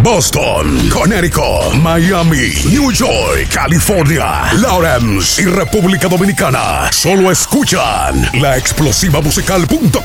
Boston, Connecticut, Miami, New York, California, Lawrence y República Dominicana. Solo escuchan la explosivamusical.com.